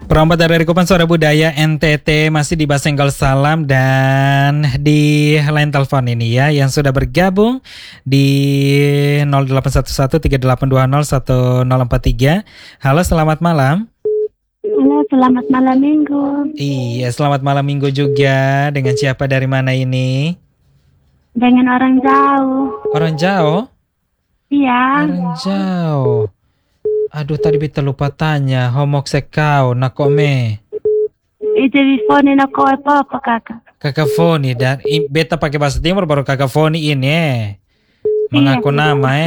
Perompak dari Kupan Suara Budaya NTT masih di Basenggol Salam dan di line telepon ini ya yang sudah bergabung di 081138201043. Halo, selamat malam. Halo, selamat malam minggu. Iya, selamat malam minggu juga. Dengan siapa, dari mana ini? Dengan orang jauh. Orang jauh? Iya. Orang jauh. Aduh, tadi beta lupa tanya. Homok sekau nakome. Itu teleponin aku apa kakak? Kakak Foni dan beta pakai bahasa timur baru kakak Foni ini mengaku nama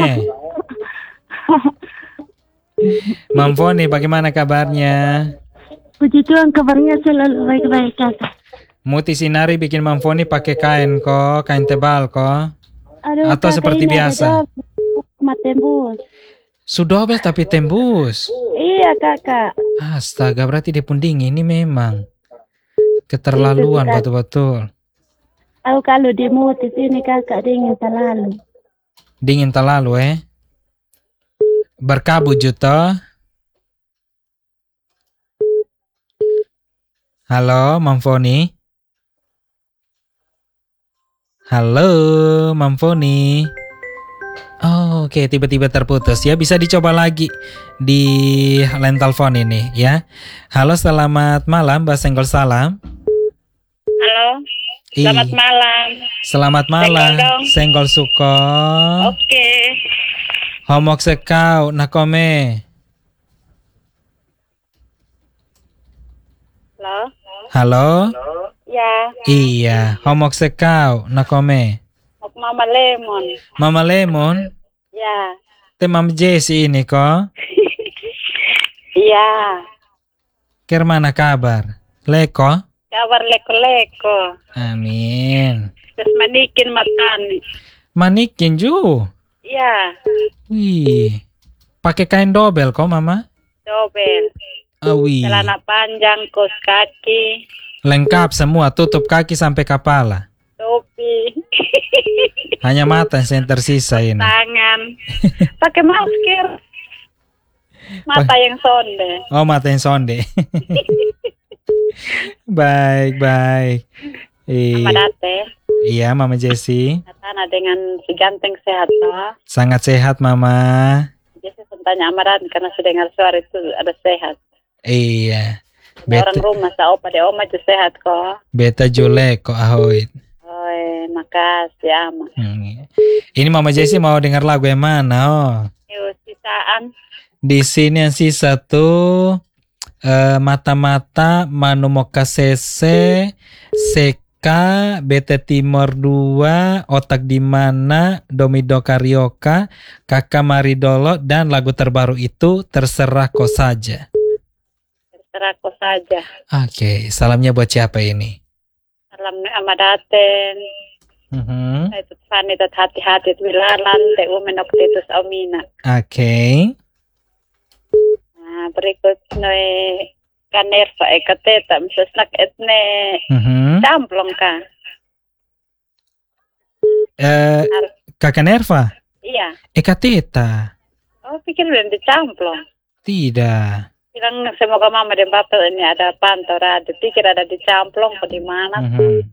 Mam Foni, bagaimana kabarnya? Puji Tuhan, kabarnya selalu baik-baik kakak. Muti Sinari bikin Mam Foni pakai kain kok, kain tebal kok. Aduh, atau kakak, seperti biasa? Tembus. Sudah tapi tembus. Iya kakak. Astaga, berarti dia pun dingin ini memang. Keterlaluan betul-betul. Aku kalau di mutis ini kakak dingin terlalu. Dingin terlalu Berkabut juta. Halo, Mam Foni. Halo, Mam Foni. Oh, oke, tiba-tiba terputus ya. Bisa dicoba lagi di line telepon ini ya. Halo, selamat malam, Basenggol Salam. Halo, selamat malam. Selamat malam, Senggol Suko. Oke. Homok sekau nakome. Halo. Halo. Ya. Iya, homok sekau nakome. Mama Lemon. Mama Lemon. Ya. Mam Jesse ini kok. Iya. Kermana kabar? Leko? Kabar leko-leko. Amin. Terus manikin makan. Manikin ju. Iya. Wih. Pakai kain dobel kok, Mama? Dobel. Wih. Celana panjang, kaos kaki. Lengkap semua, tutup kaki sampai kepala. Topi. Hanya mata yang tersisa ini. Tangan. Pakai masker. Mata yang sonde. Oh, mata yang sonde. Baik. Mama Date. Iya, Mama Jessi. Katana dengan si ganteng sehat toh. Sangat sehat, Mama. Jessi tanya amaran karena sudah dengar suara itu ada sehat. Iya. Orang rumah sa opa de oma itu sehat kok. Beta jule kok ahoy. Oi, makasih ama. Ini Mama Jessi mau dengar lagu yang mana? Oh. Yuk, sisaan. Di sini yang sisa tuh mata-mata Manumoka Sese, Seka, Bete Timor 2, Otak di mana, Domido Karyoka, Kakak Maridolo, dan lagu terbaru itu Terserah Kau Saja. Terserah Kau Saja. Oke, salamnya buat siapa ini? Salam ama Daten. Itu Fani tat hati-hati wilalan te umenok titus amina. Oke. Nah, berikut noe kanerva kateta misasnak etne camplong ka. Kakak Nerva? Iya. Ekateta. Oh, pikir udah dicamplong. Tidak. Bilang semoga mama dan papa ini ada pantau radio. Pikir ada dicamplong atau di mana.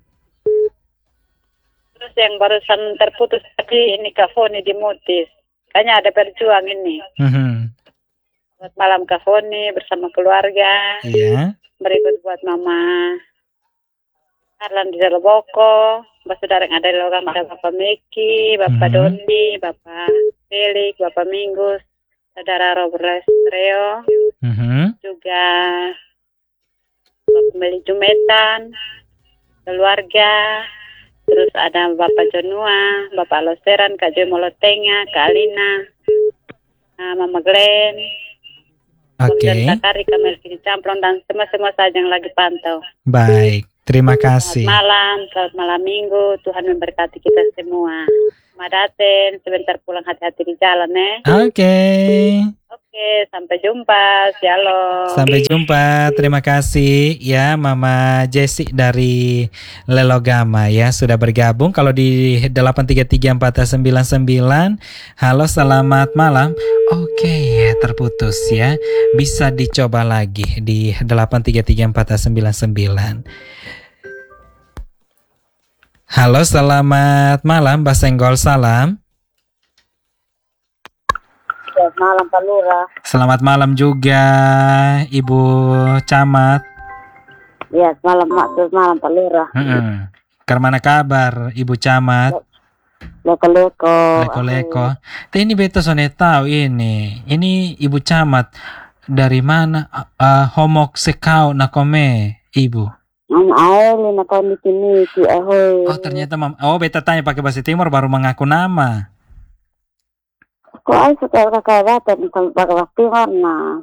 Terus yang barusan terputus tadi ini Kak Foni di Mutis. Kayaknya ada perjuang ini. Buat malam Kak Foni bersama keluarga. Iya. Berikut buat Mama Arlan di Dalboko. Saudara yang ada di Logam, ada Bapak Meki, Bapak Doni, Bapak Felix, Bapak Minggus, Saudara Robert Lestrio, juga Bapak Meli Jumetan, keluarga. Terus ada Bapak Jonua, Bapak Loseran, Kak Joy Molotenga, Kak Alina, Mama Glenn, Oke. Kak Kari, Kak Melvin Camplon, dan semua saja yang lagi pantau. Baik, terima kasih. Selamat malam minggu, Tuhan memberkati kita semua. Madaten, sebentar pulang hati-hati di jalan Oke. Oke, sampai jumpa. Shalom. Sampai jumpa. Terima kasih ya Mama Jessi dari Lelogama ya sudah bergabung. Kalau di 8334999. Halo, selamat malam. Oke, terputus ya. Bisa dicoba lagi di 8334999. Halo, selamat malam Mbak Senggol, salam. Selamat malam Pak Lurah. Selamat malam juga Ibu Camat. Ya, selamat malam Pak Lurah. Kemana kabar Ibu Camat? Leko-leko. Leko-leko. Ini beta sone tahu ini. Ini Ibu Camat dari mana? Homok sekau nakome Ibu. Aeli nakau niki ahoy. Oh ternyata beta tanya pakai bahasa Timur baru mengaku nama. Kok ay suka kakak sama pakai Timur nah.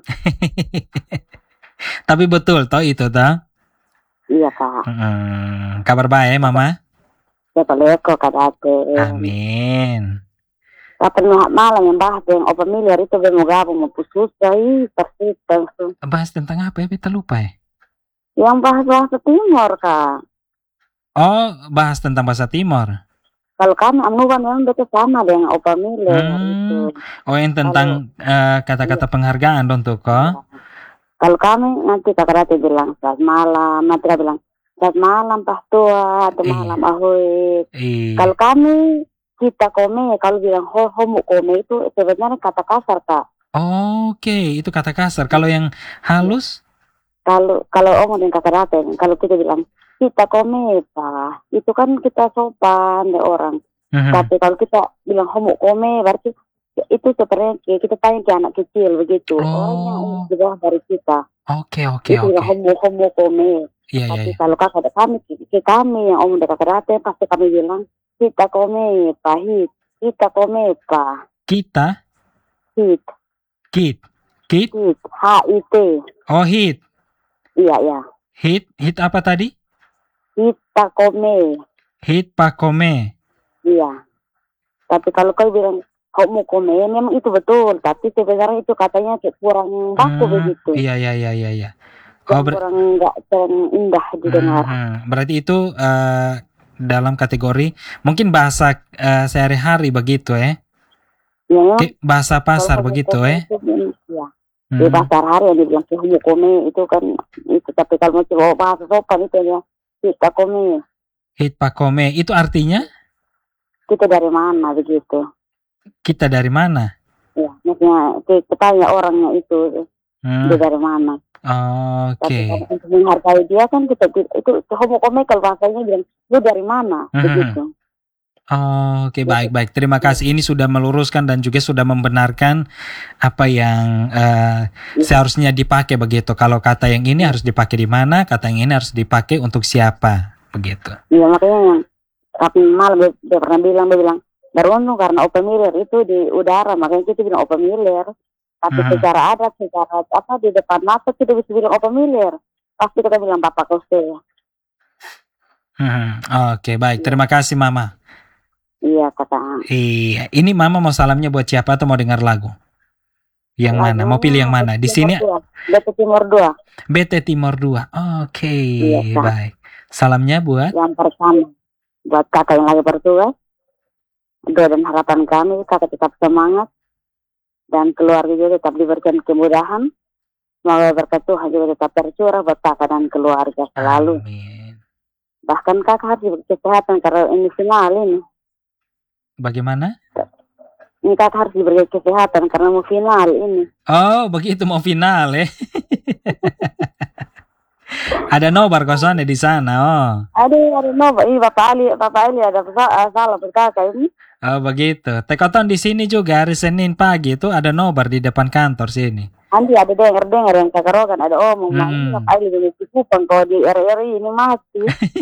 Tapi betul toh itu toh? Iya Kak. Kabar baik Mama? Leko kadate. Amin. Kapan malam yang bahas yang open miliar itu mau gabung mau pusus dari persis langsung. Bahas tentang apa ya? Beta lupa ya. Yang bahas bahasa Timur Kak. Oh, bahas tentang bahasa Timur. Kalau kami anuan memang betul sama dengan open miliar itu. Oh, yang tentang kata-kata penghargaan dong tuh kok. Kalau kami nanti kakak bilang selamat malam, nanti kakak bilang selamat malam Pak Tua atau malam ahoy. Kalau kami kita kome, kalau bilang homo kome itu sebenarnya kata kasar Kak. Oke, itu kata kasar. Kalau yang halus? Kalau omong dengan kakak kalau kita bilang kita kome Pak, itu kan kita sopan deh orang. Tapi kalau kita bilang homo kome berarti itu sebenarnya kita tanya ke anak kecil begitu. Orangnya umur di bawah dari kita. Oke. Homo kome. Tapi kalau kakak kami yang omong dekat rata pasti kami bilang kita kome pahit, kita kome pa. Kita? Hit. H-I-T. Oh hit. Iya. Hit apa tadi? Kita kome. Hit pakome. Iya. Tapi kalau kau bilang homo kome memang itu betul, tapi sebenarnya itu katanya kurang baku begitu. Iya. Kurang nggak indah didengar. Berarti itu dalam kategori mungkin bahasa sehari-hari begitu ya? Bahasa pasar begitu ya? Iya. Di pasar hari yang dibilang homo kome itu kan itu, tapi kalau mau coba bahasa sopan itu ya kita kome. Hit pakome itu artinya? Kita dari mana begitu? Kita dari mana? Ya, maksudnya kita tanya orangnya itu dia dari mana. Oke. Tapi untuk menghargai dia kan kita itu homo kome kalau bahasanya bilang lu dari mana begitu. Oke, baik. Terima kasih. Ini sudah meluruskan dan juga sudah membenarkan apa yang seharusnya dipakai begitu. Kalau kata yang ini harus dipakai di mana, kata yang ini harus dipakai untuk siapa, begitu. Iya, makanya tapi malam dia bilang beruntung karena open miliar itu di udara, makanya kita bilang open miliar. Tapi secara adat, secara apa di depan mata kita bisa bilang open miliar. Pasti kita bilang Bapak Kose. Oke, baik. Terima kasih Mama. Iya kata. Iya, ini Mama mau salamnya buat siapa atau mau dengar lagu? Yang mana? Mau pilih yang mana? Di sini BT Timur 2. BT Timur 2. Oke, baik. Salamnya buat yang pertama buat kakak yang lagi bertugas. Doa dan harapan kami kakak tetap semangat dan keluarga juga tetap diberikan kemudahan. Semoga berkat Tuhan juga tetap tercurah buat kakak dan keluarga selalu. Amin. Bahkan kakak harus kesehatan karena ini final ini. Bagaimana? Ini kakak harus diberi kesehatan karena mau final ini. Oh, begitu mau final ya. Ada nobar kosannya di sana. Oh. Ada nobar. Ini Bapak Ali ada salah berkata ini. Oh, begitu. Tekoton di sini juga hari Senin pagi itu ada nobar di depan kantor sini. Nanti ada dengar yang kakak Rogan ada omong. Ini Bapak Ali dengan Kupang kalau di RRI ini mati.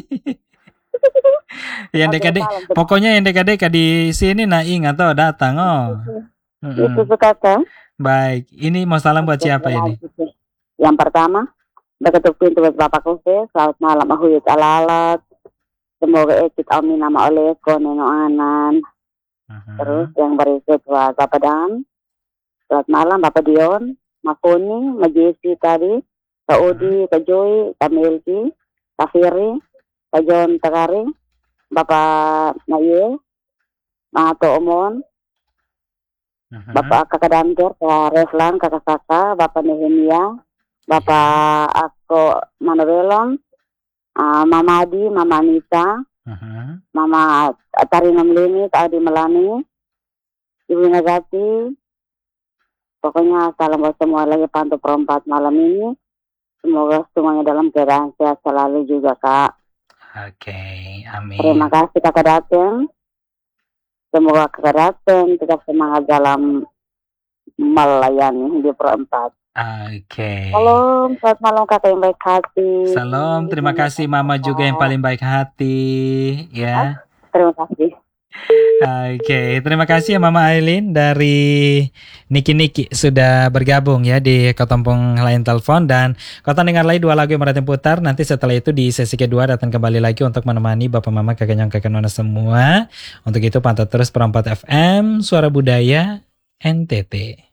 Yang dek-dek, pokoknya yang dek-dek di sini ingat datang Itu suka kan? Baik, ini mau salam buat siapa ini? Yang pertama, begitu pintu buat Bapak Kose, selamat malam ahuyut alalat. Semoga ekit amin nama oleh koneno anan. Terus yang berikut buat Bapak Dan. Selamat malam Bapak Dion, Mas Poni, Mas Jesi tadi, Kak Odi, Kak Joy, Kak Melki, Kak Firi, Kak John Takari, Bapak Naye, Mato Omon, Bapak kakak Damker, Kak Reslan, kakak Saka, Bapak Nehemia, Bapak Ako Manowelong, Mama Adi, Mama Anita, Mama Tarina Melini, Kak Adi Melani, Ibu Nagati. Pokoknya salam buat semua lagi pantau perempat malam ini. Semoga semuanya dalam keadaan sehat selalu juga, Kak. Oke, amin. Terima kasih kakak datang. Semoga kakak datang tetap semangat dalam melayani di perempat. Oke. Salam, selamat malam kakak yang baik hati. Salam, terima kasih Mama juga yang paling baik hati, ya. Terima kasih. Oke, terima kasih ya Mama Aileen dari Niki sudah bergabung ya di Kotompong Lain Telepon, dan Kota dengar lagi 2 lagu yang Meratin putar. Nanti setelah itu di sesi kedua datang kembali lagi untuk menemani Bapak Mama kakek nyong kakek nona semua. Untuk itu pantau terus Perempat FM Suara Budaya NTT.